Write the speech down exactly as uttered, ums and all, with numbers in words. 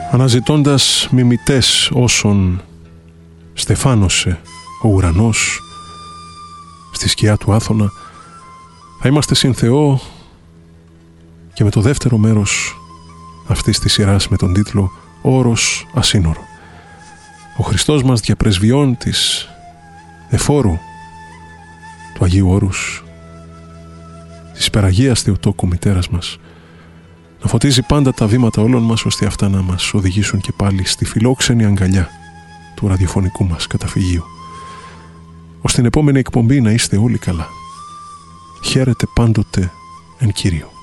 αναζητώντας μιμητές όσων στεφάνωσε ο ουρανός στη σκιά του Άθωνα, θα είμαστε συν Θεό και με το δεύτερο μέρος αυτής της σειράς με τον τίτλο «Όρος ασύνορο». Ο Χριστός μας διαπρεσβειών της εφόρου του Αγίου Όρους, της υπεραγίας Θεοτόκου μητέρας μας, να φωτίζει πάντα τα βήματα όλων μας, ώστε αυτά να μας οδηγήσουν και πάλι στη φιλόξενη αγκαλιά του ραδιοφωνικού μας καταφυγίου. Ως την επόμενη εκπομπή να είστε όλοι καλά. Χαίρετε πάντοτε εν Κύριω.